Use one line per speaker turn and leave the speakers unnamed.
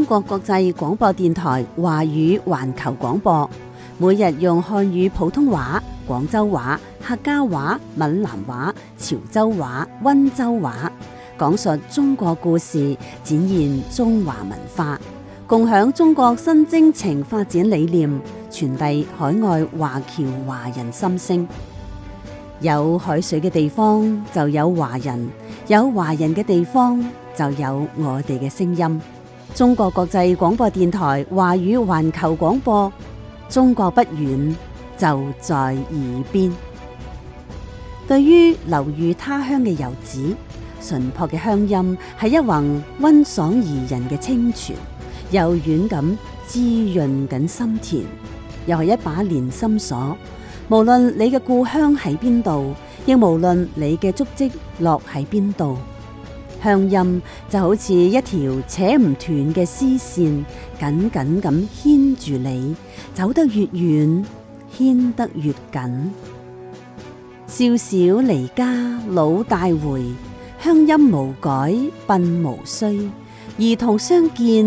國國際廣播電台華語環球廣播，每日用漢語普通話、廣州話、客家話、閩南話、潮州話、溫州話，講述中國故事，展現中華文化，共享中國新征程發展理念，傳遞海外華僑華人心聲。有海水嘅地方就有華人，有華人嘅地方就有我哋嘅聲音。中國國際廣播電台華語環球廣播，中國不遠，就在耳邊。對於流寓他鄉嘅遊子，淳樸嘅鄉音係一泓溫爽宜人嘅清泉，柔軟咁滋潤緊心田，又係一把連心鎖。無論你嘅故鄉喺邊度，亦無論你嘅足跡落喺邊度，鄉音就好似一條扯唔斷嘅絲線，緊緊咁牽住你，走得越遠，牽得越緊。少小離家老大回，鄉音無改鬢毛衰，兒童相見